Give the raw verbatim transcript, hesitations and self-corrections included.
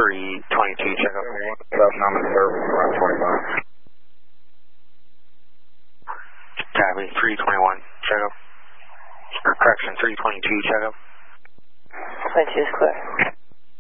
three twenty-two, check up. South Common Service, around twenty-five. Copy, three twenty-one, check up. Or correction, three twenty-two, check up. twenty-two is clear.